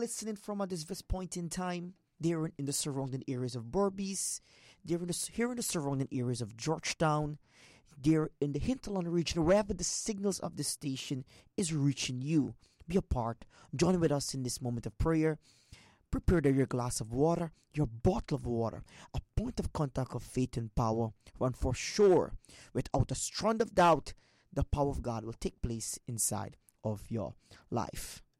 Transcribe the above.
listening from at this point in time, they're in the surrounding areas of Berbice, here in the surrounding areas of Georgetown, they're in the hinterland region, wherever the signals of the station is reaching you. Be a part. Join with us in this moment of prayer. Prepare there your glass of water, your bottle of water, a point of contact of faith and power. And for sure, without a strand of doubt, the power of God will take place inside of your life.